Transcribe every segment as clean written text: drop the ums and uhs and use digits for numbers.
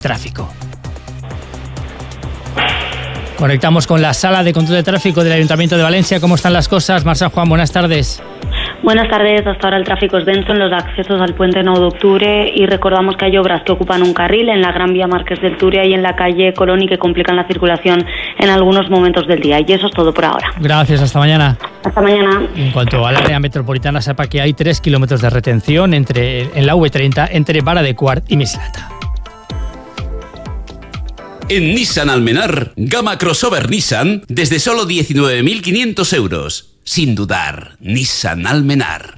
Tráfico. Conectamos con la sala de control de tráfico del Ayuntamiento de Valencia. ¿Cómo están las cosas? Mar San Juan, buenas tardes. Buenas tardes. Hasta ahora el tráfico es denso en los accesos al puente 9 de octubre y recordamos que hay obras que ocupan un carril en la Gran Vía Marqués del Turia y en la calle Colón y que complican la circulación en algunos momentos del día. Y eso es todo por ahora. Gracias, hasta mañana. Hasta mañana. En cuanto al área metropolitana, sepa que hay 3 kilómetros de retención en la V30 entre Vara de Quart y Mislata. En Nissan Almenar, gama crossover Nissan desde solo 19.500 euros. Sin dudar, Nissan Almenar.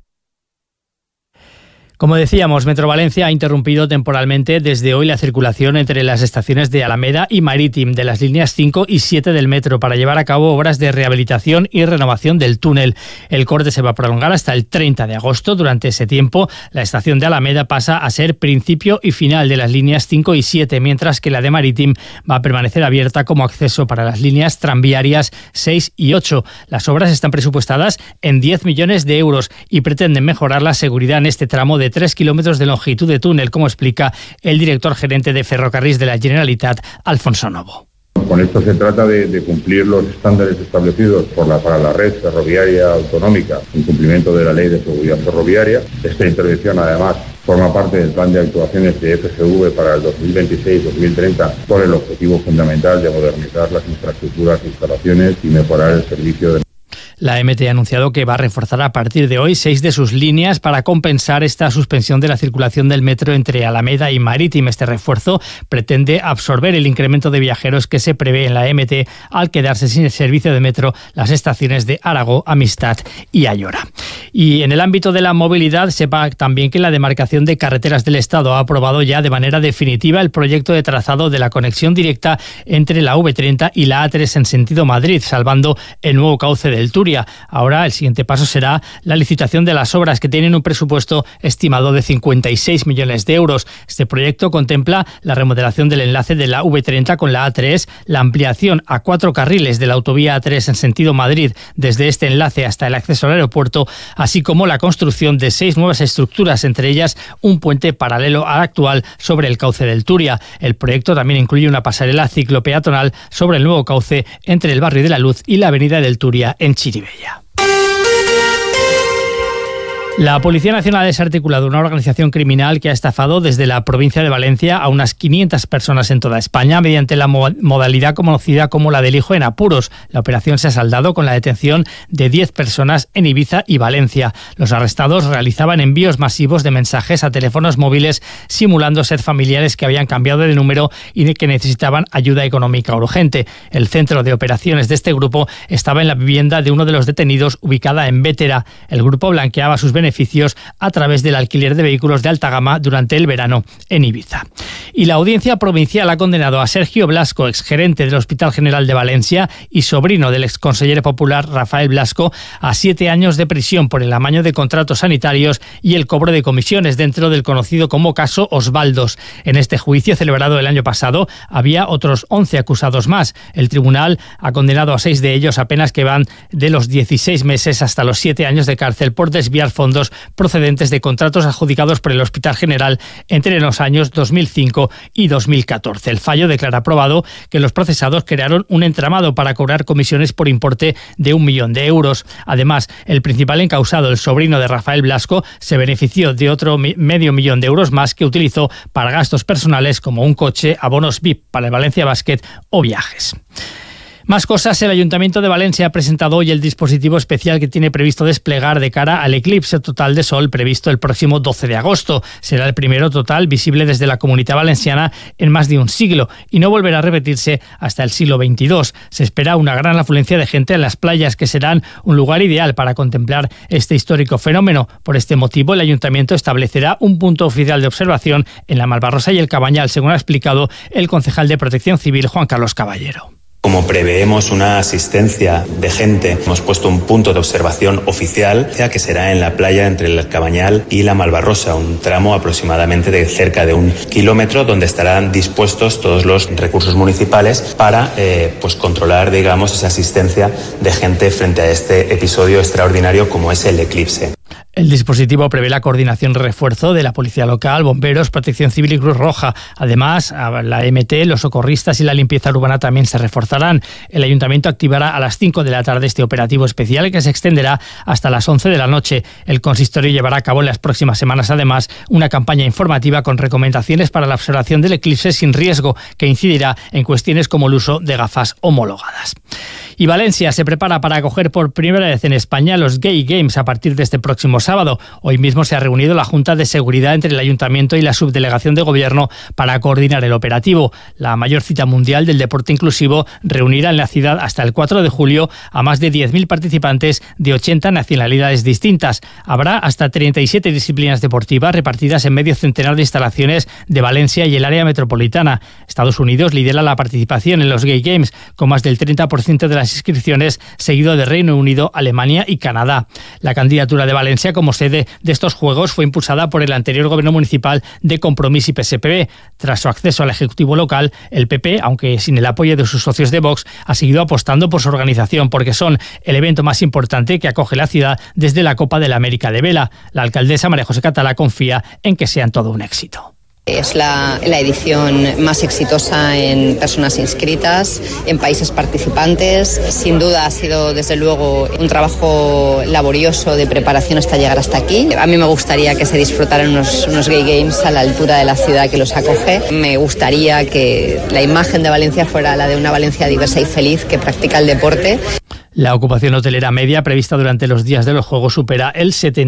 Como decíamos, Metro Valencia ha interrumpido temporalmente desde hoy la circulación entre las estaciones de Alameda y Marítim de las líneas 5 y 7 del metro para llevar a cabo obras de rehabilitación y renovación del túnel. El corte se va a prolongar hasta el 30 de agosto. Durante ese tiempo, la estación de Alameda pasa a ser principio y final de las líneas 5 y 7, mientras que la de Marítim va a permanecer abierta como acceso para las líneas tranviarias 6 y 8. Las obras están presupuestadas en 10 millones de euros y pretenden mejorar la seguridad en este tramo de 3 kilómetros de longitud de túnel, como explica el director gerente de Ferrocarrils de la Generalitat, Alfonso Novo. Con esto se trata de cumplir los estándares establecidos para la red ferroviaria autonómica en cumplimiento de la Ley de Seguridad Ferroviaria. Esta intervención, además, forma parte del plan de actuaciones de FCV para el 2026-2030 con el objetivo fundamental de modernizar las infraestructuras e instalaciones y mejorar el servicio de... La MT ha anunciado que va a reforzar a partir de hoy 6 de sus líneas para compensar esta suspensión de la circulación del metro entre Alameda y Marítim. Este refuerzo pretende absorber el incremento de viajeros que se prevé en la MT al quedarse sin el servicio de metro las estaciones de Aragó, Amistad y Ayora. Y en el ámbito de la movilidad, sepa también que la demarcación de carreteras del Estado ha aprobado ya de manera definitiva el proyecto de trazado de la conexión directa entre la V30 y la A3 en sentido Madrid, salvando el nuevo cauce del Turia. Ahora el siguiente paso será la licitación de las obras, que tienen un presupuesto estimado de 56 millones de euros. Este proyecto contempla la remodelación del enlace de la V30 con la A3, la ampliación a 4 carriles de la autovía A3 en sentido Madrid desde este enlace hasta el acceso al aeropuerto, así como la construcción de 6 nuevas estructuras, entre ellas un puente paralelo al actual sobre el cauce del Turia. El proyecto también incluye una pasarela ciclopeatonal sobre el nuevo cauce entre el barrio de la Luz y la avenida del Turia en Chiribella. La Policía Nacional ha desarticulado una organización criminal que ha estafado desde la provincia de Valencia a unas 500 personas en toda España mediante la modalidad conocida como la del hijo en apuros. La operación se ha saldado con la detención de 10 personas en Ibiza y Valencia. Los arrestados realizaban envíos masivos de mensajes a teléfonos móviles simulando ser familiares que habían cambiado de número y que necesitaban ayuda económica urgente. El centro de operaciones de este grupo estaba en la vivienda de uno de los detenidos, ubicada en Bétera. El grupo blanqueaba sus beneficios a través del alquiler de vehículos de alta gama durante el verano en Ibiza. Y la Audiencia Provincial ha condenado a Sergio Blasco, exgerente del Hospital General de Valencia y sobrino del exconsellero popular Rafael Blasco, a 7 años de prisión por el amaño de contratos sanitarios y el cobro de comisiones dentro del conocido como caso Osvaldos. En este juicio, celebrado el año pasado, había otros 11 acusados más. El tribunal ha condenado a 6 de ellos a penas que van de los 16 meses hasta los 7 años de cárcel por desviar fondos procedentes de contratos adjudicados por el Hospital General entre los años 2005 y 2014. El fallo declara aprobado que los procesados crearon un entramado para cobrar comisiones por importe de 1 millón de euros. Además, el principal encausado, el sobrino de Rafael Blasco, se benefició de otro medio millón de euros más que utilizó para gastos personales como un coche, abonos VIP para el Valencia Basket o viajes. Más cosas. El Ayuntamiento de Valencia ha presentado hoy el dispositivo especial que tiene previsto desplegar de cara al eclipse total de sol previsto el próximo 12 de agosto. Será el primero total visible desde la Comunitat Valenciana en más de un siglo y no volverá a repetirse hasta el siglo XXII. Se espera una gran afluencia de gente en las playas, que serán un lugar ideal para contemplar este histórico fenómeno. Por este motivo, el Ayuntamiento establecerá un punto oficial de observación en la Malvarrosa y el Cabanyal, según ha explicado el concejal de Protección Civil, Juan Carlos Caballero. Como preveemos una asistencia de gente, hemos puesto un punto de observación oficial que será en la playa entre el Cabanyal y la Malvarrosa, un tramo aproximadamente de cerca de 1 kilómetro, donde estarán dispuestos todos los recursos municipales para controlar, digamos, esa asistencia de gente frente a este episodio extraordinario como es el eclipse. El dispositivo prevé la coordinación y refuerzo de la policía local, bomberos, protección civil y Cruz Roja. Además, la MT, los socorristas y la limpieza urbana también se reforzarán. El ayuntamiento activará a las 5 de la tarde este operativo especial que se extenderá hasta las 11 de la noche. El consistorio llevará a cabo en las próximas semanas, además, una campaña informativa con recomendaciones para la observación del eclipse sin riesgo, que incidirá en cuestiones como el uso de gafas homologadas. Y Valencia se prepara para acoger por primera vez en España los Gay Games a partir de este próximo sábado. Hoy mismo se ha reunido la Junta de Seguridad entre el Ayuntamiento y la Subdelegación de Gobierno para coordinar el operativo. La mayor cita mundial del deporte inclusivo reunirá en la ciudad hasta el 4 de julio a más de 10.000 participantes de 80 nacionalidades distintas. Habrá hasta 37 disciplinas deportivas repartidas en medio centenar de instalaciones de Valencia y el área metropolitana. Estados Unidos lidera la participación en los Gay Games con más del 30% de las inscripciones, seguido de Reino Unido, Alemania y Canadá. La candidatura de Valencia como sede de estos Juegos fue impulsada por el anterior gobierno municipal de Compromís y PSPB. Tras su acceso al Ejecutivo local, el PP, aunque sin el apoyo de sus socios de Vox, ha seguido apostando por su organización porque son el evento más importante que acoge la ciudad desde la Copa de la América de Vela. La alcaldesa María José Catalá confía en que sean todo un éxito. Es la edición más exitosa en personas inscritas, en países participantes. Sin duda ha sido, desde luego, un trabajo laborioso de preparación hasta llegar hasta aquí. A mí me gustaría que se disfrutaran unos Gay Games a la altura de la ciudad que los acoge. Me gustaría que la imagen de Valencia fuera la de una Valencia diversa y feliz que practica el deporte. La ocupación hotelera media prevista durante los días de los Juegos supera el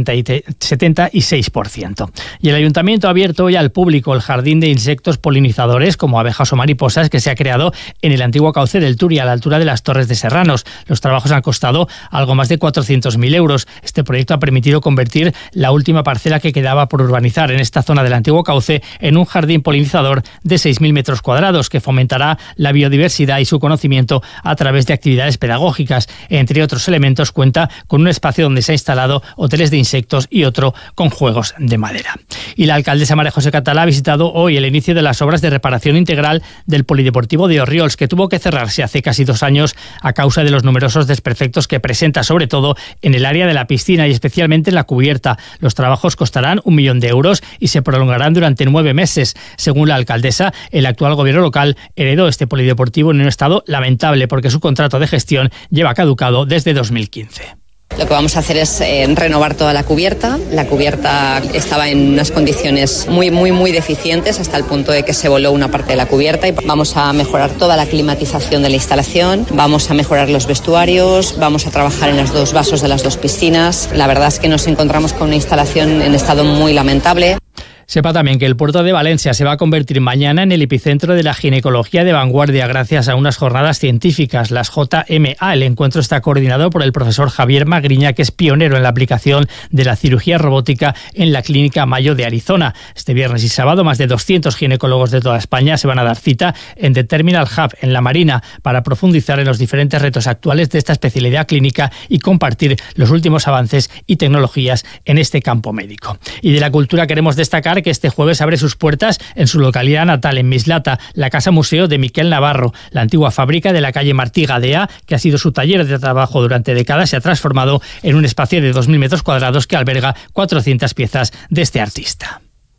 76%. Y el Ayuntamiento ha abierto hoy al público el jardín de insectos polinizadores como abejas o mariposas que se ha creado en el antiguo cauce del Turia, a la altura de las Torres de Serranos. Los trabajos han costado algo más de 400.000 euros. Este proyecto ha permitido convertir la última parcela que quedaba por urbanizar en esta zona del antiguo cauce en un jardín polinizador de 6.000 metros cuadrados que fomentará la biodiversidad y su conocimiento a través de actividades pedagógicas. Entre otros elementos, cuenta con un espacio donde se ha instalado hoteles de insectos y otro con juegos de madera. Y la alcaldesa María José Catalá ha visitado hoy el inicio de las obras de reparación integral del Polideportivo de Orriols, que tuvo que cerrarse hace casi 2 años a causa de los numerosos desperfectos que presenta, sobre todo en el área de la piscina y especialmente en la cubierta. Los trabajos costarán 1 millón de euros y se prolongarán durante 9 meses. Según la alcaldesa, el actual gobierno local heredó este polideportivo en un estado lamentable porque su contrato de gestión lleva caducado desde 2015. Lo que vamos a hacer es renovar toda la cubierta. La cubierta estaba en unas condiciones muy deficientes hasta el punto de que se voló una parte de la cubierta y vamos a mejorar toda la climatización de la instalación, vamos a mejorar los vestuarios, vamos a trabajar en los 2 vasos de las 2 piscinas. La verdad es que nos encontramos con una instalación en estado muy lamentable. Sepa también que el puerto de Valencia se va a convertir mañana en el epicentro de la ginecología de vanguardia gracias a unas jornadas científicas, las JMA. El encuentro está coordinado por el profesor Javier Magriña, que es pionero en la aplicación de la cirugía robótica en la Clínica Mayo de Arizona. Este viernes y sábado, más de 200 ginecólogos de toda España se van a dar cita en The Terminal Hub, en La Marina, para profundizar en los diferentes retos actuales de esta especialidad clínica y compartir los últimos avances y tecnologías en este campo médico. Y de la cultura queremos destacar que este jueves abre sus puertas en su localidad natal, en Mislata, la Casa Museo de Miquel Navarro. La antigua fábrica de la calle Martí Gadea, que ha sido su taller de trabajo durante décadas, se ha transformado en un espacio de 2.000 metros cuadrados que alberga 400 piezas de este artista.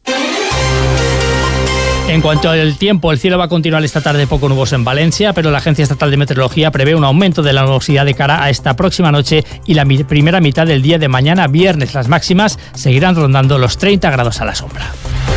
En cuanto al tiempo, el cielo va a continuar esta tarde poco nuboso en Valencia, pero la Agencia Estatal de Meteorología prevé un aumento de la nubosidad de cara a esta próxima noche y la primera mitad del día de mañana viernes. Las máximas seguirán rondando los 30 grados a la sombra.